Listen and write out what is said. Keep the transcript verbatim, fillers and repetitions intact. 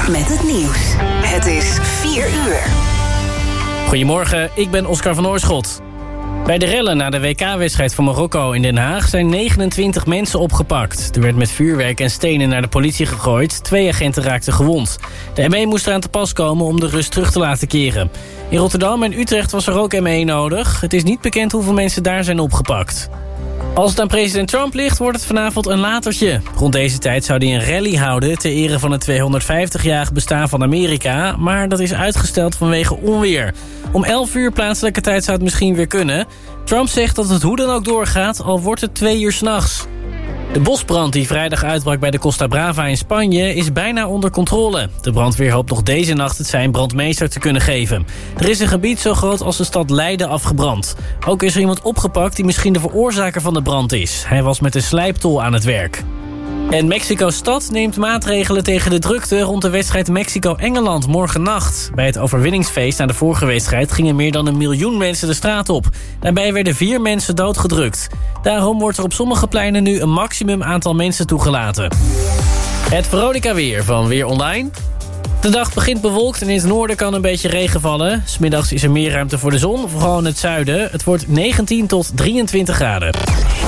met het nieuws. Het is vier uur. Goedemorgen, ik ben Oscar van Oorschot. Bij de rellen na de W K-wedstrijd van Marokko in Den Haag zijn negenentwintig mensen opgepakt. Er werd met vuurwerk en stenen naar de politie gegooid. Twee agenten raakten gewond. De M E moest eraan te pas komen om de rust terug te laten keren. In Rotterdam en Utrecht was er ook M E nodig. Het is niet bekend hoeveel mensen daar zijn opgepakt. Als het aan president Trump ligt, wordt het vanavond een latertje. Rond deze tijd zou hij een rally houden ter ere van het tweehonderdvijftigjarig bestaan van Amerika, maar dat is uitgesteld vanwege onweer. Om elf uur plaatselijke tijd zou het misschien weer kunnen. Trump zegt dat het hoe dan ook doorgaat, al wordt het twee uur 's nachts. De bosbrand die vrijdag uitbrak bij de Costa Brava in Spanje is bijna onder controle. De brandweer hoopt nog deze nacht het zijn brandmeester te kunnen geven. Er is een gebied zo groot als de stad Leiden afgebrand. Ook is er iemand opgepakt die misschien de veroorzaker van de brand is. Hij was met een slijptol aan het werk. En Mexico-stad neemt maatregelen tegen de drukte rond de wedstrijd Mexico-Engeland morgennacht. Bij het overwinningsfeest na de vorige wedstrijd gingen meer dan een miljoen mensen de straat op. Daarbij werden vier mensen doodgedrukt. Daarom wordt er op sommige pleinen nu een maximum aantal mensen toegelaten. Het Veronica weer van Weer Online. De dag begint bewolkt en in het noorden kan een beetje regen vallen. 's Middags is er meer ruimte voor de zon, vooral in het zuiden. Het wordt negentien tot drieëntwintig graden.